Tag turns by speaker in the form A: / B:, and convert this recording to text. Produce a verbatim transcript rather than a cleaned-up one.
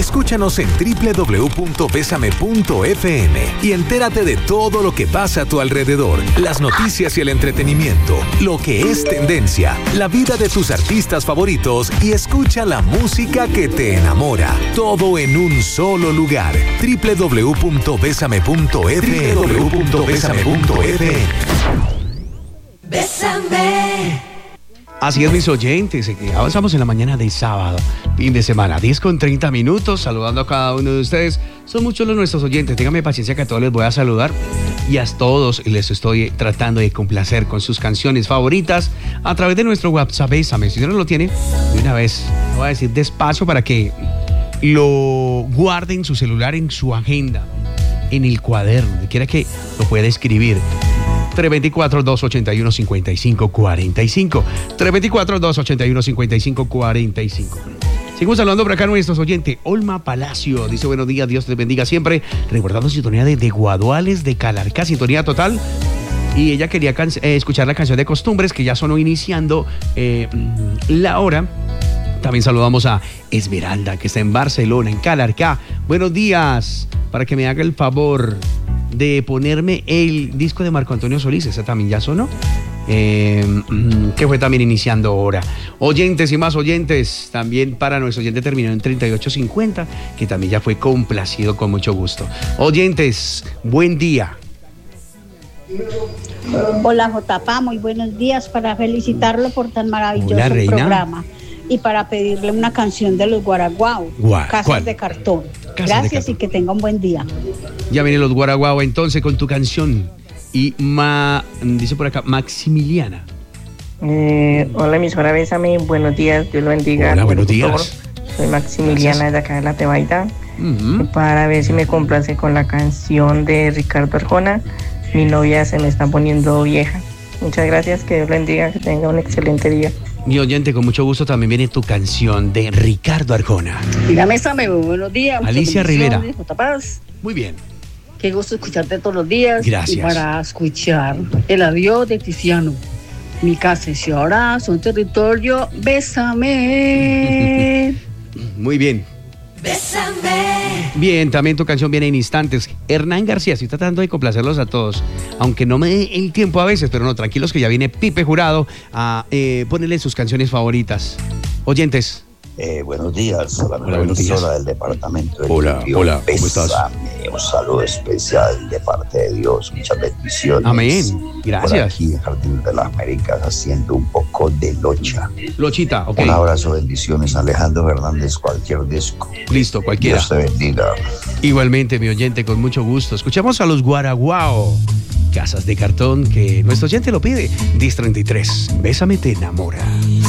A: Escúchanos en doble u doble u doble u punto bésame punto efe eme y entérate de todo lo que pasa a tu alrededor, las noticias y el entretenimiento, lo que es tendencia, la vida de tus artistas favoritos y escucha la música que te enamora. Todo en un solo lugar. doble u doble u doble u punto bésame punto efe eme. doble u doble u doble u punto bésame punto efe eme.
B: Bésame.
C: Así es, mis oyentes, avanzamos en la mañana de sábado, fin de semana, diez con treinta minutos, saludando a cada uno de ustedes. Son muchos los nuestros oyentes, ténganme paciencia que a todos les voy a saludar y a todos les estoy tratando de complacer con sus canciones favoritas a través de nuestro WhatsApp. Bésame, si no lo tiene, de una vez, lo voy a decir despacio para que lo guarde en su celular, en su agenda, en el cuaderno, donde quiera que lo pueda escribir. tres dos cuatro, dos ocho uno, cinco cinco cuatro cinco. tres dos cuatro, dos ocho uno, cinco cinco cuatro cinco. Seguimos saludando por acá a nuestros oyentes. Olma Palacio dice buenos días, Dios te bendiga siempre. Recordando sintonía de, de Guaduales de Calarcá, sintonía total. Y ella quería can- eh, escuchar la canción de Costumbres, que ya sonó iniciando eh, la hora. También saludamos a Esmeralda, que está en Barcelona, en Calarcá. Buenos días, para que me haga el favor de ponerme el disco de Marco Antonio Solís. Ese también ya sonó, eh, que fue también iniciando ahora. Oyentes y más oyentes, también para nuestro oyente terminó en treinta y ocho cincuenta, que también ya fue complacido con mucho gusto. Oyentes, buen día.
D: Hola J P A, muy buenos días, para felicitarlo por tan maravilloso
C: Hola, reina.
D: programa y para pedirle una canción de los Guaraguao,
C: Gua-
D: Casas
C: ¿cuál?
D: de Cartón.
C: Casas
D: Gracias
C: de Cartón.
D: y que tenga un buen día.
C: Ya vienen los Guaraguao entonces con tu canción. Y ma, dice por acá, Maximiliana.
E: Eh, hola, emisora Bésame, buenos días, Dios lo bendiga.
C: Hola, buenos
E: Por favor,
C: días.
E: soy Maximiliana
C: Gracias.
E: de acá de La Tebaida.
C: Uh-huh.
E: Para ver si me complace con la canción de Ricardo Arjona, Mi novia se me está poniendo vieja. Muchas gracias, que Dios lo bendiga, que tenga un excelente día.
C: Mi oyente, con mucho gusto también viene tu canción de Ricardo Arjona.
F: Mira, Bésame, muy buenos días. muchas
C: Alicia Rivera.
F: bendiciones, J. Paz.
C: Muy bien.
F: Qué gusto escucharte todos los días.
C: Gracias.
F: Y para escuchar el adiós de Tiziano. Mi casa es ahora, son territorio, bésame.
C: Muy bien.
B: Bésame.
C: Bien, también tu canción viene en instantes. Hernán García, estoy tratando de complacerlos a todos, aunque no me dé el tiempo a veces, pero no, tranquilos que ya viene Pipe Jurado a eh, ponerle sus canciones favoritas. Oyentes.
G: Eh, buenos días, la
C: Hola, buenos días.
G: emisora del departamento del
C: Hola,
G: Quindío.
C: hola, ¿cómo estás?
G: Bésame, un saludo especial de parte de Dios, muchas bendiciones.
C: Amén,
G: Por
C: gracias.
G: aquí en Jardín de las Américas haciendo un poco de locha.
C: Lochita, ok.
G: Un abrazo, bendiciones, Alejandro Fernández, cualquier disco.
C: Listo, cualquiera.
G: Dios te bendiga.
C: Igualmente, mi oyente, con mucho gusto. Escuchamos a los Guaraguao, Casas de Cartón, que nuestro oyente lo pide. diez treinta y tres, Bésame te enamora.